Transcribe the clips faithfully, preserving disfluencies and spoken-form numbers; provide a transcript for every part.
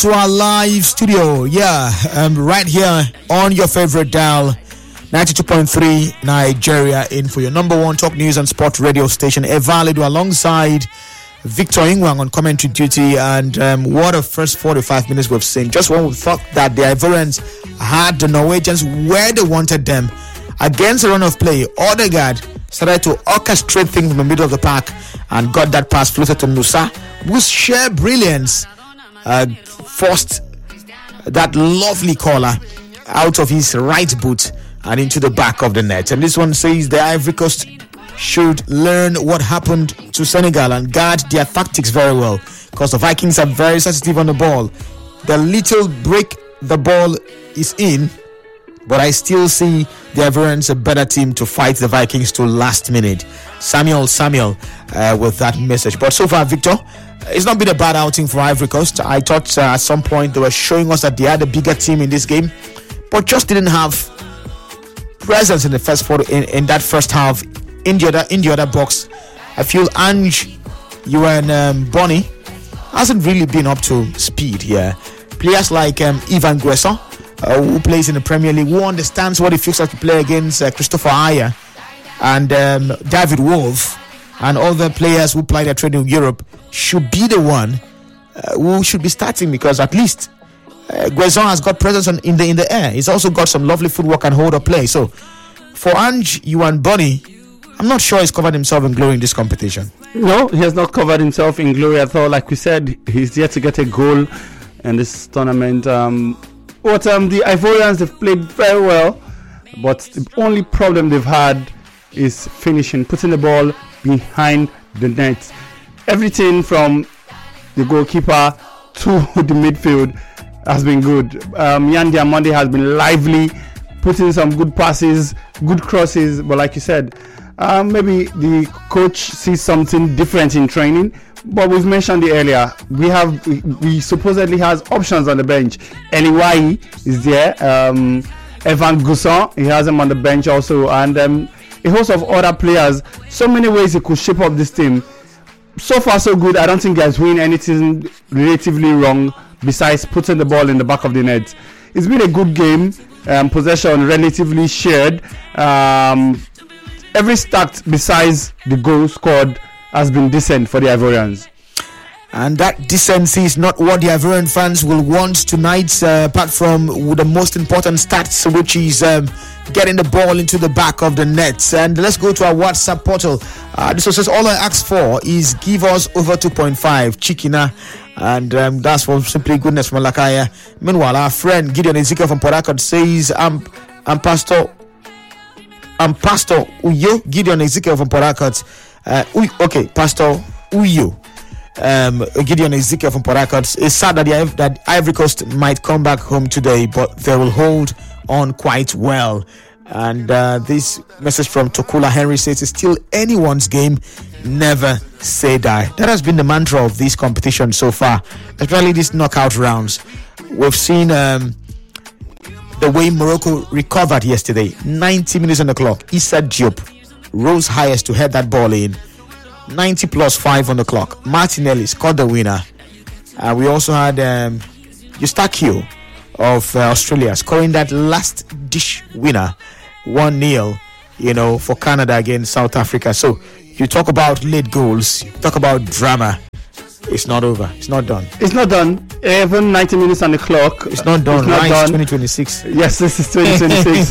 to our live studio. Yeah, um, right here on your favorite dial, ninety-two point three Nigeria, in for your number one talk news and sport radio station, Evalido, alongside Victor Ingwang on commentary duty. And um, what a first forty-five minutes we've seen. Just when we thought that the Ivorians had the Norwegians where they wanted them, against a run of play, Odegaard started to orchestrate things in the middle of the park and got that pass floated to Musa, whose sheer brilliance uh, forced that lovely corner out of his right boot and into the back of the net. And this one says the Ivory Coast should learn what happened to Senegal and guard their tactics very well, because the Vikings are very sensitive on the ball. The little break the ball is in, but I still see the Ivorians a better team to fight the Vikings to last minute. Samuel Samuel uh, with that message. But so far, Victor, it's not been a bad outing for Ivory Coast. I thought uh, at some point they were showing us that they had a bigger team in this game, but just didn't have presence in the first four, in, in that first half. In the other in the other box, I feel Ange, you and um, Bonnie hasn't really been up to speed here. Players like um, Ivan Guesson, uh, who plays in the Premier League, who understands what it feels like to play against uh, Christopher Ayer and um, David Wolf and other players who play their trade in Europe, should be the one uh, who should be starting, because at least uh, Guesson has got presence on, in the in the air. He's also got some lovely footwork and hold up play. So for Ange, you and Bonnie, I'm not sure he's covered himself in glory in this competition. No, he has not covered himself in glory at all. Like we said, he's yet to get a goal in this tournament. Um, but um, the Ivorians, they've played very well, but the only problem they've had is finishing, putting the ball behind the net. Everything from the goalkeeper to the midfield has been good. Um, Yan Diamande has been lively, putting some good passes, good crosses, but like you said, Um, maybe the coach sees something different in training, but we've mentioned it earlier. We have, we, we supposedly has options on the bench. Eliwai is there. Um, Evan Guesson, he has him on the bench also, and um, a host of other players. So many ways he could shape up this team. So far, so good. I don't think he has win anything relatively wrong besides putting the ball in the back of the net. It's been a good game. Um, possession relatively shared. Um, Every stat besides the goal scored has been decent for the Ivorians. And that decency is not what the Ivorian fans will want tonight, uh, apart from the most important stats, which is um, getting the ball into the back of the net. And let's go to our WhatsApp portal. Uh, this says all I ask for is give us over two point five Chikina. And um, that's for simply goodness from Lakaya. Meanwhile, our friend Gideon Ezekiel from Port Harcourt says, I'm, I'm Pastor... I'm Pastor Uyo, Gideon Ezekiel from Port Harcourt. Uh, okay, Pastor Uyo, um, Gideon Ezekiel from Port Harcourt. It's sad that, the, that Ivory Coast might come back home today, but they will hold on quite well. And uh, this message from Tokula Henry says, it's still anyone's game, never say die. That has been the mantra of this competition so far, especially these knockout rounds. We've seen... Um, the way Morocco recovered yesterday, ninety minutes on the clock. Issa Diop rose highest to head that ball in. ninety plus five on the clock. Martinelli scored the winner. Uh, we also had um, Eustachio of uh, Australia scoring that last dish winner, one nil, you know, for Canada against South Africa. So you talk about late goals, you talk about drama. It's not over. It's not done. It's not done. Even ninety minutes on the clock. It's not done. It's not right? done. twenty twenty-six. Yes, this is twenty twenty-six.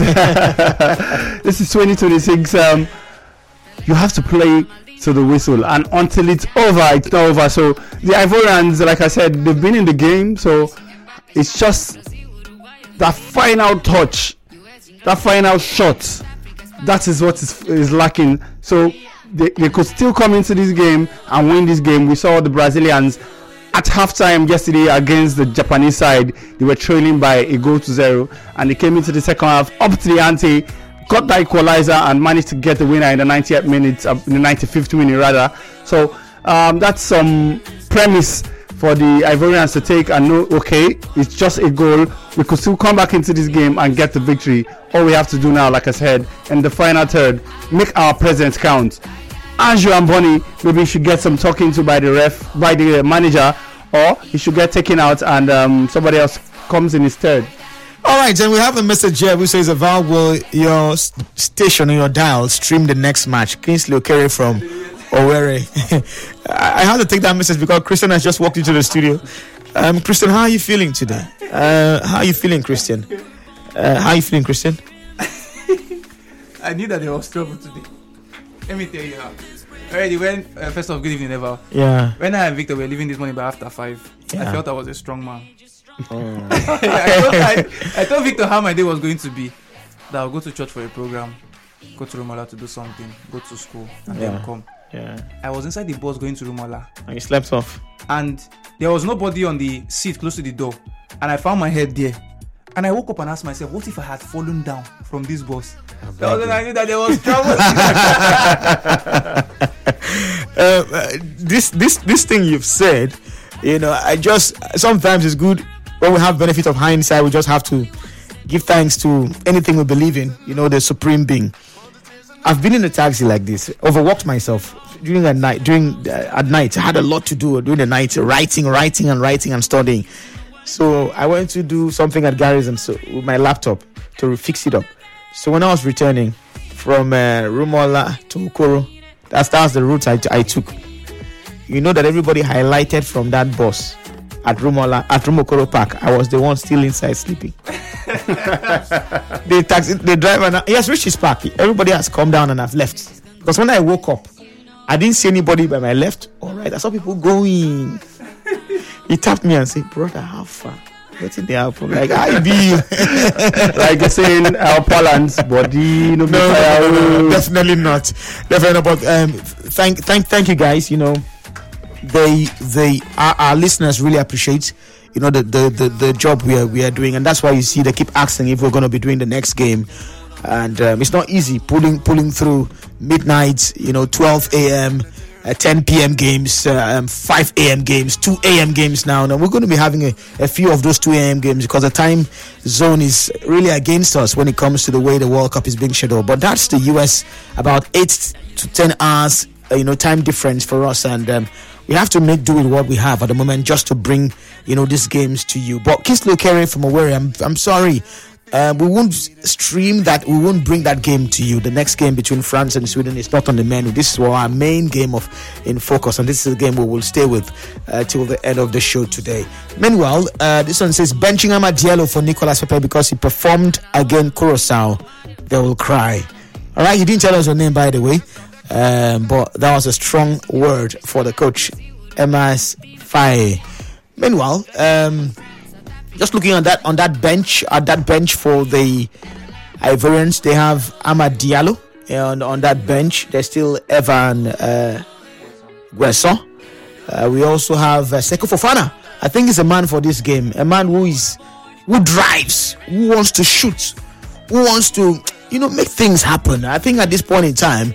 This is twenty twenty-six. Um, you have to play to the whistle, and until it's over, it's not over. So the Ivorians, like I said, they've been in the game. So it's just that final touch, that final shot. That is what is, is lacking. So. They, they could still come into this game and win this game. We saw the Brazilians at halftime yesterday against the Japanese side. They were trailing by a goal to zero, and they came into the second half up to the ante, got the equalizer, and managed to get the winner in the ninetieth minute, uh, in the ninety-fifth minute rather. So um, that's some premise for the Ivorians to take and know, okay, it's just a goal. We could still come back into this game and get the victory. All we have to do now, like I said, in the final third, make our presence count. Ange and Bonnie, maybe we should get some talking to by the ref, by the manager or he should get taken out and um, somebody else comes in his stead. All right, then we have a message here who says, Eval, will your s- station or your dial stream the next match? Kingsley Okere from Owerri. I have to take that message because Christian has just walked into the studio. Um, Christian, how are you feeling today? Uh, how are you feeling, Christian? Uh, how are you feeling, Christian? I knew that there was trouble today. Let me tell you how. Already, when uh, first off, good evening, Eval. Yeah. When I and Victor were leaving this morning by after five, Yeah. I felt I was a strong man. Oh. I, told, I, I told Victor how my day was going to be. That I'll go to church for a program, go to Rumola to do something, go to school, and Yeah. then come. Yeah. I was inside the bus going to Rumola, And you slept off. and there was nobody on the seat close to the door, and I found my head there. And I woke up and asked myself, what if I had fallen down from this bus? That was when I knew that there was trouble. uh, uh, this this this thing you've said, you know, I just sometimes it's good when we have benefit of hindsight. We just have to give thanks to anything we believe in. You know, the supreme being. I've been in a taxi like this, overworked myself during a night. During uh, at night, I had a lot to do during the night, writing, writing, and writing and studying. So I went to do something at Garrison so with my laptop to fix it up. So when I was returning from uh, Rumola to Okoro, that's that's the route I, I took. You know that everybody highlighted from that bus at Rumola at Rumokoro Park. I was the one still inside sleeping. the taxi, the driver, now, he has reached his park. Everybody has come down and I've left. Because when I woke up, I didn't see anybody by my left or right. I saw people going. He tapped me and said, "Brother, how far? What's in the apple? Like, I be Like you're saying, our Poland's body, no, no, no, no, no, definitely not, definitely not. But um, thank, thank, thank you guys. You know, they, they, our, our listeners really appreciate, you know, the, the, the, the job we are we are doing, and that's why you see they keep asking if we're going to be doing the next game, and um, it's not easy pulling pulling through midnight, you know, twelve a.m. Uh, ten p.m. games, uh, um, five a.m. games, two a.m. games now. Now we're going to be having a, a few of those two a.m. games because the time zone is really against us when it comes to the way the World Cup is being scheduled. But that's the U S, about eight to ten hours, uh, you know, time difference for us, and um, we have to make do with what we have at the moment just to bring, you know, these games to you. But Kingsley Okere from Owerri, I'm I'm sorry. Uh, we won't stream that. We won't bring that game to you. The next game between France and Sweden is not on the menu. This is our main game of in focus, and this is the game we will stay with uh, till the end of the show today. Meanwhile, uh, this one says benching Amad Diallo for Nicolas Pepe because he performed against Curacao. They will cry. All right, you didn't tell us your name, by the way, um, but that was a strong word for the coach, Emas Faye. Meanwhile, um. Just looking at that on that bench, at that bench for the Ivorians, they have Amad Diallo. And on that bench, there's still Evan uh, Guesso. Uh, we also have uh, Seko Fofana. I think he's a man for this game. A man who is who drives, who wants to shoot, who wants to, you know, make things happen. I think at this point in time,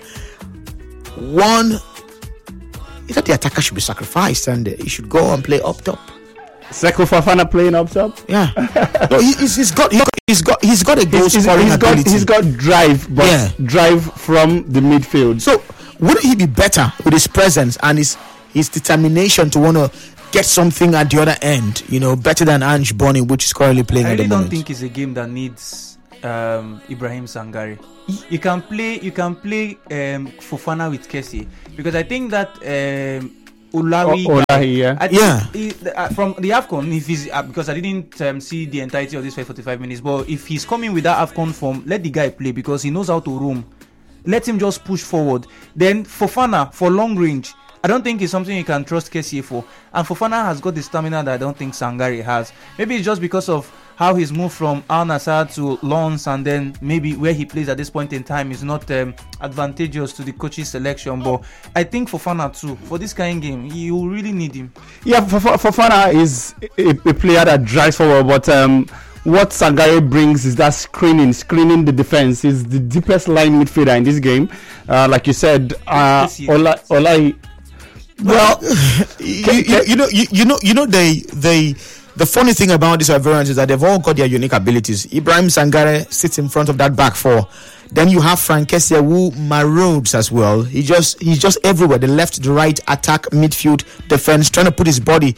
one is that the attacker should be sacrificed and he should go and play up top. Seko Fofana playing up top. Yeah, no, he, he's, he's got he's got he's got a goal He's, he's, scoring he's got ability. he's got drive, but Yeah. drive from the midfield. So wouldn't he be better with his presence and his his determination to want to get something at the other end? You know, better than Ange Bonny, which is currently playing I at the really don't moment. think it's a game that needs um, Ibrahim Sangare. You can play, you can play um, Fofana with Kessie because I think that um, Olawi. O- Olahi, yeah. I think Yeah. he- the- uh, from the AFCON, if he's uh, because I didn't um, see the entirety of this forty-five minutes, but if he's coming with that AFCON form, let the guy play because he knows how to roam. Let him just push forward. Then Fofana for long range. I don't think it's something you can trust Kessie for. And Fofana has got the stamina that I don't think Sangare has. Maybe it's just because of how he's moved from Al Nassr to Lens, and then maybe where he plays at this point in time is not um, advantageous to the coach's selection. But I think Fofana too, for this kind of game, you really need him. Yeah, Fof- Fofana is a, a player that drives forward, but um, what Sangare brings is that screening, screening the defense. He's the deepest line midfielder in this game. Uh, like you said, uh, Ola, Ola. Well, you, you, you know, you, you know, you know, they they. The funny thing about these Ivorians is that they've all got their unique abilities. Ibrahim Sangare sits in front of that back four. Then you have Frank Kessie who marauds as well. He just he's just everywhere. The left, the right, attack, midfield, defense, trying to put his body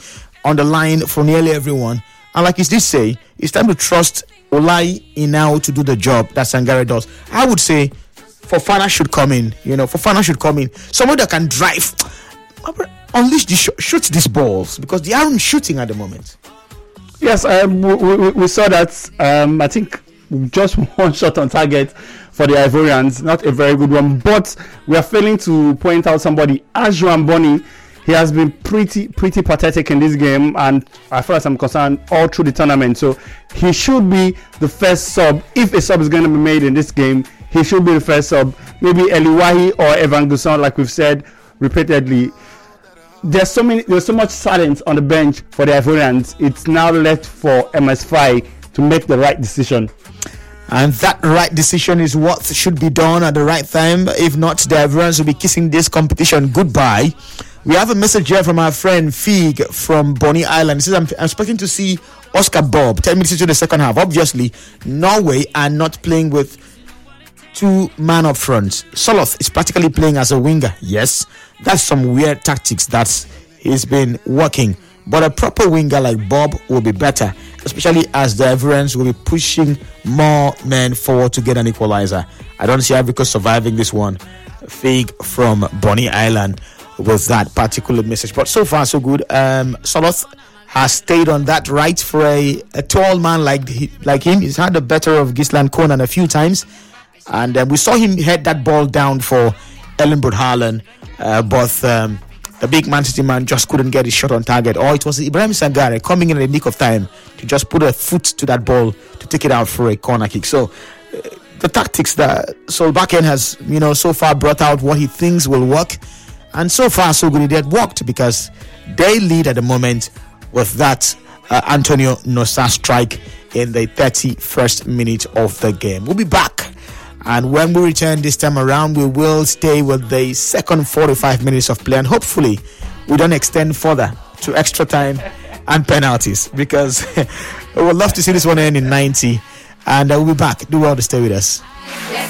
on the line for nearly everyone. And like he did say, it's time to trust Olai Inau to do the job that Sangare does. I would say Fofana should come in. You know, Fofana should come in. Someone that can drive, unleash the sh- shoot these balls, because they aren't shooting at the moment. Yes, um, we, we, we saw that. Um, I think just one shot on target for the Ivorians, not a very good one. But we are failing to point out somebody. Ajuan Boni, he has been pretty, pretty pathetic in this game, and as far as I'm concerned, all through the tournament. So he should be the first sub. If a sub is going to be made in this game, he should be the first sub. Maybe Eliwahi or Evan Gusson, like we've said repeatedly. There's so many, there's so much silence on the bench for the Ivorians. It's now left for M S F to make the right decision. And that right decision is what should be done at the right time. If not, the Ivorians will be kissing this competition goodbye. We have a message here from our friend Fig from Bonny Island. He says, I'm, I'm expecting to see Oscar Bob ten minutes into the second half. Obviously, Norway are not playing with two man up front. Soloth is practically playing as a winger. Yes, that's some weird tactics that he's been working. But a proper winger like Bob will be better, especially as the Ivorians will be pushing more men forward to get an equalizer. I don't see Ivory Coast surviving this one. Fig from Bonny Island with that particular message. But so far, so good. Um, Soloth has stayed on that right for a, a tall man like he, like him. He's had the better of Gisland Conan a few times. And uh, we saw him head that ball down for Ellenbrook Haaland. Uh, but um, the big Man City man just couldn't get his shot on target. Or it was Ibrahim Sangare coming in at the nick of time to just put a foot to that ball to take it out for a corner kick. So uh, the tactics that Solbakken has, you know, so far brought out what he thinks will work. And so far, so good, it had worked, because they lead at the moment with that uh, Antonio Nosa strike in the thirty-first minute of the game. We'll be back. And when we return this time around, we will stay with the second forty-five minutes of play. And hopefully, we don't extend further to extra time and penalties, because we would love to see this one end in ninety. And uh, we'll be back. Do well to stay with us.